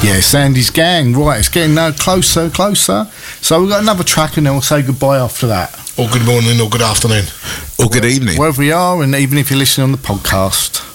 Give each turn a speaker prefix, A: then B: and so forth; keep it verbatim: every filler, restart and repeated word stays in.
A: Yeah, Sandy's Gang. Right, it's getting no closer, closer. So we've got another track and then we'll say goodbye after that.
B: Or good morning or good afternoon.
C: Or good evening.
A: Wherever we are, and even if you're listening on the podcast.